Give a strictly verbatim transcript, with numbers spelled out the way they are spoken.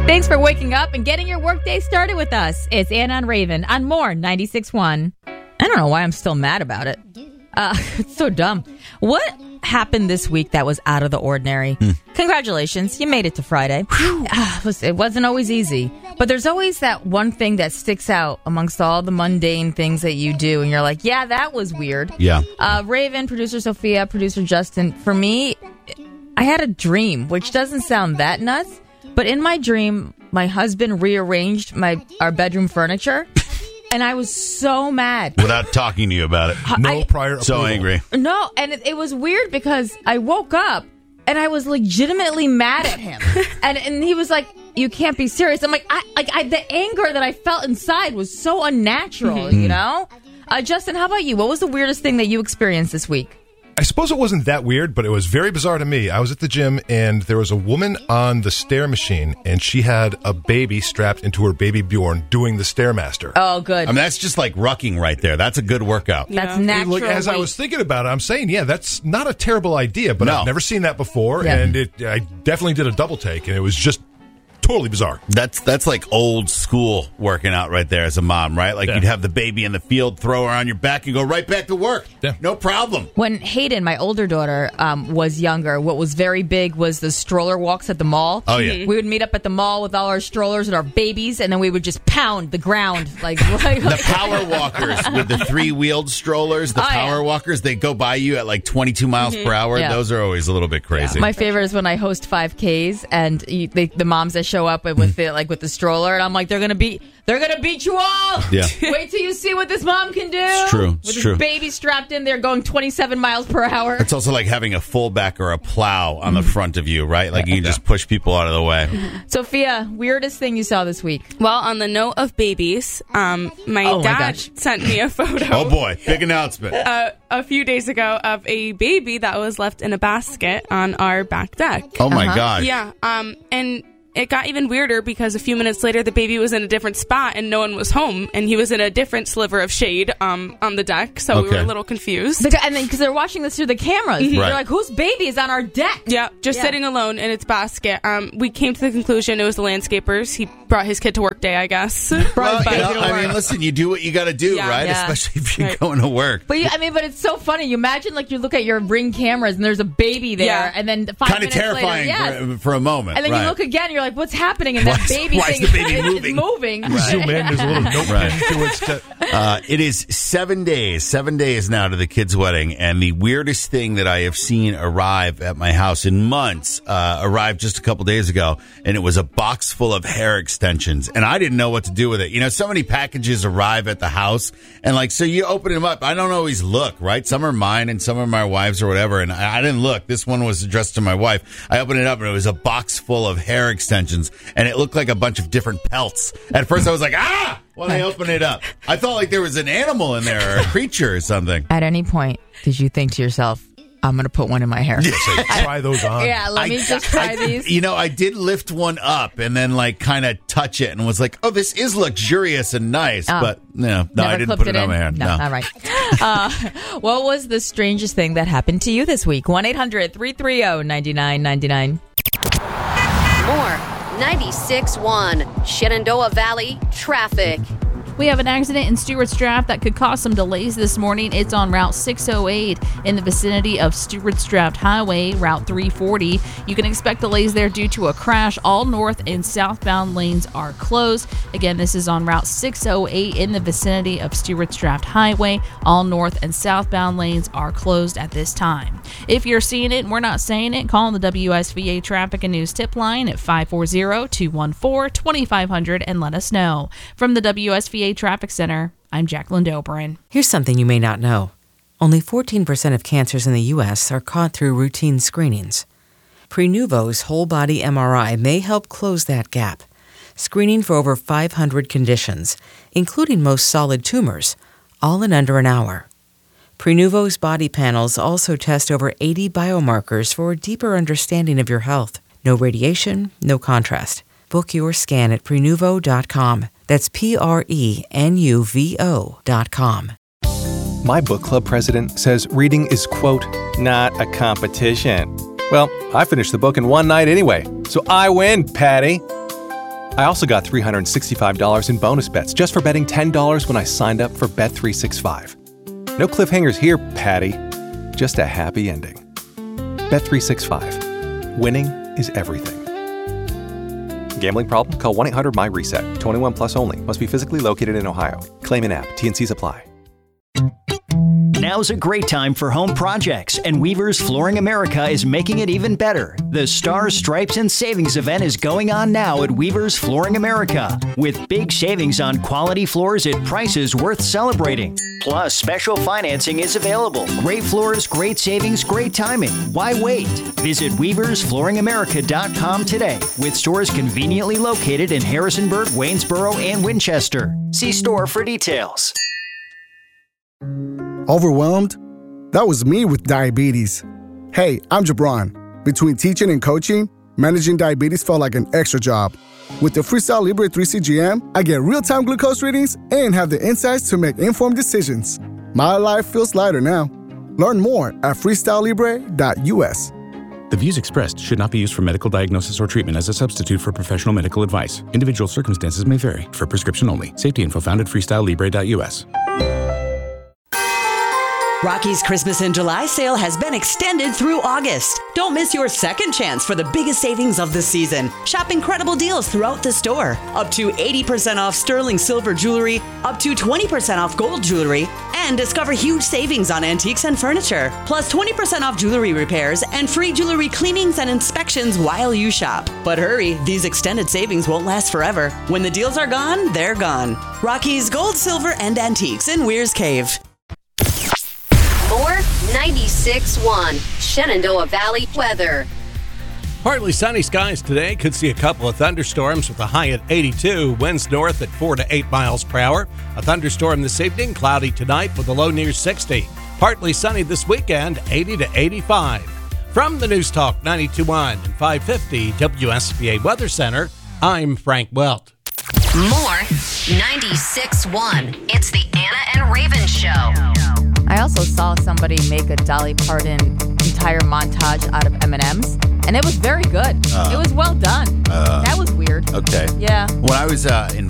Thanks for waking up and getting your workday started with us. It's Anna and Raven on More ninety-six point one. I don't know why I'm still mad about it. Uh, it's so dumb. What happened this week that was out of the ordinary? Hmm. Congratulations, you made it to Friday. Uh, it wasn't always easy, but there's always that one thing that sticks out amongst all the mundane things that you do, and you're like, yeah, that was weird. Yeah. Uh, Raven, producer Sophia, producer Justin, for me, I had a dream, which doesn't sound that nuts, but in my dream, my husband rearranged my our bedroom furniture. And I was so mad. Without talking to you about it. No I, prior approval. So angry. No, and it, it was weird because I woke up and I was legitimately mad at him. and and he was like, you can't be serious. I'm like, I, like I, the anger that I felt inside was so unnatural, mm-hmm. you know? Uh, Justin, how about you? What was the weirdest thing that you experienced this week? I suppose it wasn't that weird, but it was very bizarre to me. I was at the gym, and there was a woman on the stair machine, and she had a baby strapped into her baby Bjorn doing the Stairmaster. Oh, good. I mean, that's just like rucking right there. That's a good workout. Yeah. That's And natural. look, as I was thinking about it, I'm saying, yeah, that's not a terrible idea, but No. I've never seen that before, Yeah. and it, I definitely did a double take, and it was just totally bizarre. That's that's like old school working out right there as a mom, right? Like Yeah. you'd have the baby in the field, throw her on your back, and go right back to work. Yeah. No problem. When Hayden, my older daughter, um, was younger, what was very big was the stroller walks at the mall. Oh, yeah. We would meet up at the mall with all our strollers and our babies, and then we would just pound the ground. like, like The power walkers with the three-wheeled strollers, the Oh, yeah. power walkers, they go by you at like twenty-two miles per hour. Yeah. Those are always a little bit crazy. My favorite is when I host five Ks and you, they, the moms that show up with the like with the stroller, and I'm like, they're gonna beat, they're gonna beat you all. Yeah. Wait till you see what this mom can do. It's true. With It's this true. baby strapped in there, going twenty-seven miles per hour. It's also like having a fullback or a plow on the front of you, right? Like you can just push people out of the way. Sophia, weirdest thing you saw this week? Well, on the note of babies, um, my Oh, my dad gosh. sent me a photo. Oh boy, big announcement. Uh, a few days ago of a baby that was left in a basket on our back deck. Oh my Uh-huh. gosh. Yeah, um, and it got even weirder because a few minutes later, the baby was in a different spot and no one was home, and he was in a different sliver of shade um, on the deck, so we Okay. were a little confused. Because, and then because they're watching this through the cameras, Right. they're like, "Whose baby is on our deck?" Yeah, just Yeah. sitting alone in its basket. Um, we came to the conclusion it was the landscaper's. He brought his kid to work day, I guess. Well, But- you know, but- I mean, listen, you do what you got to do, Yeah. right? Yeah. Especially if you're Right. going to work. But you, I mean, but it's so funny. You imagine like you look at your Ring cameras and there's a baby there, Yeah. and then five Kind of minutes terrifying later, yes. for, for a moment. And then right. you look again, and you're like, "What's happening?" And Why that is- baby why is thing the baby is, moving? is moving. Zoom in, there's a little notepad Right. to it. St- Uh, it is seven days, seven days now to the kid's wedding, and the weirdest thing that I have seen arrive at my house in months uh, arrived just a couple days ago, and it was a box full of hair extensions, and I didn't know what to do with it. You know, so many packages arrive at the house, and like, so you open them up. I don't always look, right? Some are mine, and some are my wife's or whatever, and I, I didn't look. This one was addressed to my wife. I opened it up, and it was a box full of hair extensions, and it looked like a bunch of different pelts. At first, I was like, ah! When I opened it up, I thought like there was an animal in there or a creature or something. At any point, did you think to yourself, "I'm going to put one in my hair"? Say, try those on. Yeah, let me just try I- these. You know, I did lift one up and then like kind of touch it and was like, oh, this is luxurious and nice. Oh. But no, no, Never I didn't clipped put it, on in? my hair. No. All right. Uh, what was the strangest thing that happened to you this week? one eight hundred three three zero nine nine nine nine. More ninety-six point one Shenandoah Valley traffic. We have an accident in Stewart's Draft that could cause some delays this morning. It's on Route six oh eight in the vicinity of Stewart's Draft Highway, Route three forty. You can expect delays there due to a crash. All north and southbound lanes are closed. Again, this is on Route six oh eight in the vicinity of Stewart's Draft Highway. All north and southbound lanes are closed at this time. If you're seeing it and we're not saying it, call the W S V A Traffic and News tip line at five four zero, two one four, two five zero zero and let us know. From the W S V A Traffic Center, I'm Jacqueline Dobrin. Here's something you may not know. Only fourteen percent of cancers in the U S are caught through routine screenings. Prenuvo's whole-body M R I may help close that gap, screening for over five hundred conditions, including most solid tumors, all in under an hour. Prenuvo's body panels also test over eighty biomarkers for a deeper understanding of your health. No radiation, no contrast. Book your scan at prenuvo dot com. That's P R E N U V O dot com. My book club president says reading is, quote, not a competition. Well, I finished the book in one night anyway, so I win, Patty. I also got three hundred sixty-five dollars in bonus bets just for betting ten dollars when I signed up for Bet three sixty-five. No cliffhangers here, Patty. Just a happy ending. Bet three sixty-five. Winning is everything. Gambling problem? Call one eight hundred M Y reset. twenty-one plus only. Must be physically located in Ohio. Claim in app. T and Cs apply. Now's a great time for home projects, and Weaver's Flooring America is making it even better. The Stars, Stripes, and Savings event is going on now at Weaver's Flooring America, with big savings on quality floors at prices worth celebrating. Plus, special financing is available. Great floors, great savings, great timing. Why wait? Visit Weavers Flooring America dot com today, with stores conveniently located in Harrisonburg, Waynesboro, and Winchester. See store for details. Overwhelmed? That was me with diabetes. Hey, I'm Jabron. Between teaching and coaching, managing diabetes felt like an extra job. With the Freestyle Libre three C G M, I get real-time glucose readings and have the insights to make informed decisions. My life feels lighter now. Learn more at freestyle libre dot U S. The views expressed should not be used for medical diagnosis or treatment as a substitute for professional medical advice. Individual circumstances may vary. For prescription only. Safety info found at freestyle libre dot U S. Rocky's Christmas in July sale has been extended through August. Don't miss your second chance for the biggest savings of the season. Shop incredible deals throughout the store. Up to eighty percent off sterling silver jewelry, up to twenty percent off gold jewelry, and discover huge savings on antiques and furniture. Plus twenty percent off jewelry repairs and free jewelry cleanings and inspections while you shop. But hurry, these extended savings won't last forever. When the deals are gone, they're gone. Rocky's Gold, Silver, and Antiques in Weir's Cave. More ninety-six point one Shenandoah Valley weather. Partly sunny skies today. Could see a couple of thunderstorms with a high at eighty-two. Winds north at four to eight miles per hour. A thunderstorm this evening. Cloudy tonight with a low near sixty. Partly sunny this weekend. eighty to eighty-five. From the News Talk ninety-two point one and five fifty W S B A Weather Center, I'm Frank Welt. More ninety-six point one. It's the Anna and Raven Show. I also saw somebody make a Dolly Parton entire montage out of M and M's, and it was very good. Uh, it was well done. Uh, that was weird. Okay. Yeah. When I was uh, in